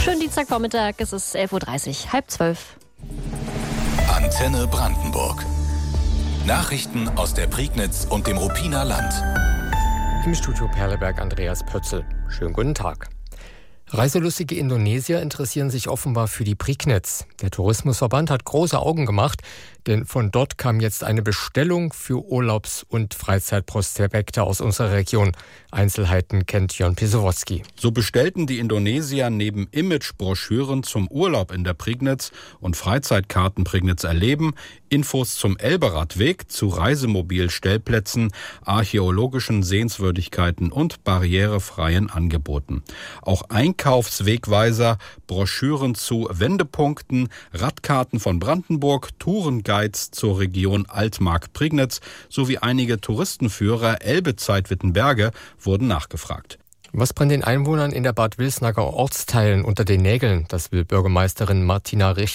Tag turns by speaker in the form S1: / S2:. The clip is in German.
S1: Schönen Dienstagvormittag, es ist 11.30 Uhr, 11:30.
S2: Antenne Brandenburg. Nachrichten aus der Prignitz und dem Ruppiner Land.
S3: Im Studio Perleberg Andreas Pötzl. Schönen guten Tag. Reiselustige Indonesier interessieren sich offenbar für die Prignitz. Der Tourismusverband hat große Augen gemacht, denn von dort kam jetzt eine Bestellung für Urlaubs- und Freizeitprospekte aus unserer Region. Einzelheiten kennt Jon Pisowski.
S4: So bestellten die Indonesier neben Imagebroschüren zum Urlaub in der Prignitz und Freizeitkarten Prignitz erleben, Infos zum Elberadweg, zu Reisemobilstellplätzen, archäologischen Sehenswürdigkeiten und barrierefreien Angeboten. Auch Einkaufswegweiser, Broschüren zu Wendepunkten, Radkarten von Brandenburg, Tourenguides zur Region Altmark-Prignitz sowie einige Touristenführer Elbe-Zeit-Wittenberge wurden nachgefragt.
S3: Was brennt den Einwohnern in der Bad Wilsnager Ortsteilen unter den Nägeln? Das will Bürgermeisterin Martina Rich